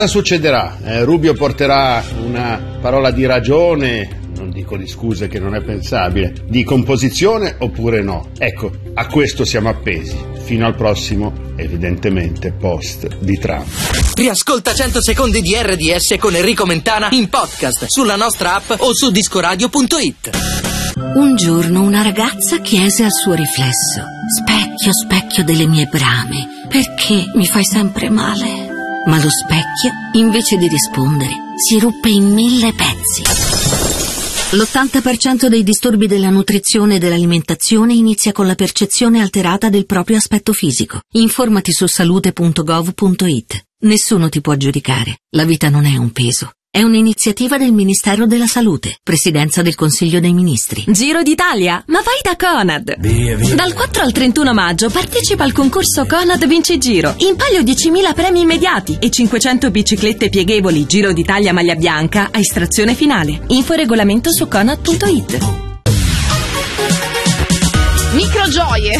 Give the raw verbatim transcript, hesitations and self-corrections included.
Cosa succederà? Eh, Rubio porterà una parola di ragione, non dico di scuse che non è pensabile, di composizione oppure no? Ecco, a questo siamo appesi, fino al prossimo, evidentemente, post di Trump. Riascolta cento secondi di R D S con Enrico Mentana in podcast sulla nostra app o su discoradio punto it. Un giorno una ragazza chiese al suo riflesso: specchio, specchio delle mie brame, perché mi fai sempre male? Ma lo specchio, invece di rispondere, si ruppe in mille pezzi. L'ottanta per cento dei disturbi della nutrizione e dell'alimentazione inizia con la percezione alterata del proprio aspetto fisico. Informati su salute punto gov punto it. Nessuno ti può giudicare. La vita non è un peso. È un'iniziativa del Ministero della Salute, Presidenza del Consiglio dei Ministri. Giro d'Italia, ma vai da Conad! Via, via. Dal quattro al trentuno maggio partecipa al concorso Conad Vinci Giro. In palio diecimila premi immediati e cinquecento biciclette pieghevoli Giro d'Italia maglia bianca a estrazione finale. Info e regolamento su conad punto it. Microgioie,